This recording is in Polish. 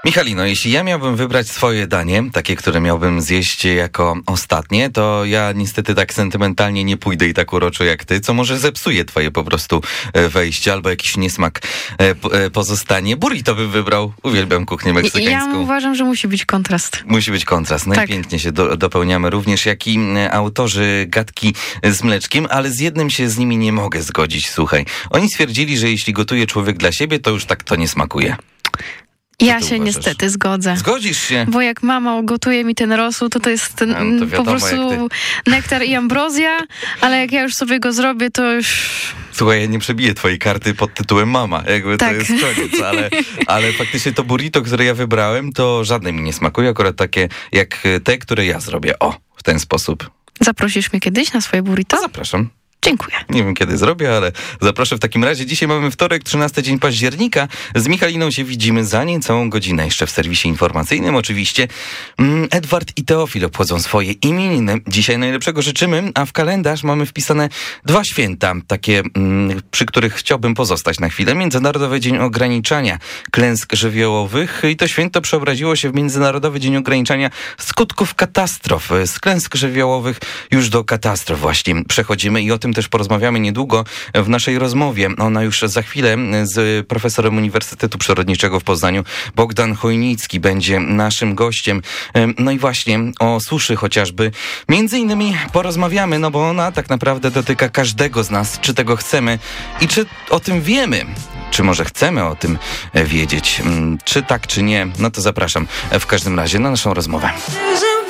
Michalino, jeśli ja miałbym wybrać swoje danie, takie, które miałbym zjeść jako ostatnie, to ja niestety tak sentymentalnie nie pójdę i tak uroczo jak ty, co może zepsuje twoje po prostu wejście, albo jakiś niesmak pozostanie. Burrito bym wybrał. Uwielbiam kuchnię meksykańską. Ja uważam, że musi być kontrast. Musi być kontrast. No tak. I pięknie się dopełniamy również, jak i autorzy gadki z mleczkiem, ale z jednym się z nimi nie mogę zgodzić, słuchaj. Oni stwierdzili, że jeśli gotuje człowiek dla siebie, to już tak to nie smakuje. Ja się niestety zgodzę. Zgodzisz się? Bo jak mama ugotuje mi ten rosół, to jest to po prostu nektar i ambrozja, ale jak ja już sobie go zrobię, to już... Słuchaj, ja nie przebiję twojej karty pod tytułem mama, jakby tak. To jest koniec, ale faktycznie to burrito, które ja wybrałem, to żadne mi nie smakuje, akurat takie jak te, które ja zrobię. O, w ten sposób. Zaprosisz mnie kiedyś na swoje burrito? Zapraszam. Dziękuję. Nie wiem, kiedy zrobię, ale zaproszę w takim razie. Dzisiaj mamy wtorek, 13 dzień października. Z Michaliną się widzimy za niecałą godzinę jeszcze w serwisie informacyjnym. Oczywiście Edward i Teofil obchodzą swoje imieniny. Dzisiaj najlepszego życzymy, a w kalendarz mamy wpisane 2 święta, takie, przy których chciałbym pozostać na chwilę. Międzynarodowy Dzień Ograniczania Klęsk Żywiołowych i to święto przeobraziło się w Międzynarodowy Dzień Ograniczania Skutków Katastrof. Z klęsk żywiołowych już do katastrof właśnie przechodzimy i o tym też porozmawiamy niedługo w naszej rozmowie. Ona już za chwilę z profesorem Uniwersytetu Przyrodniczego w Poznaniu, Bogdan Chojnicki, będzie naszym gościem. No i właśnie o suszy chociażby. Między innymi porozmawiamy, no bo ona tak naprawdę dotyka każdego z nas, czy tego chcemy i czy o tym wiemy. Czy może chcemy o tym wiedzieć? Czy tak, czy nie? No to zapraszam w każdym razie na naszą rozmowę.